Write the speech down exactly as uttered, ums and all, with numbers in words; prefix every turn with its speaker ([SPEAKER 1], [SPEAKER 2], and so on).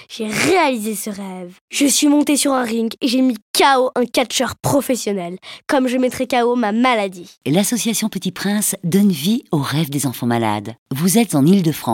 [SPEAKER 1] j'ai réalisé ce rêve. Je suis montée sur un ring et j'ai mis K O un catcheur professionnel, comme je mettrais K O ma maladie.
[SPEAKER 2] L'association Petit Prince donne vie aux rêves des enfants malades. Vous êtes en Île-de-France.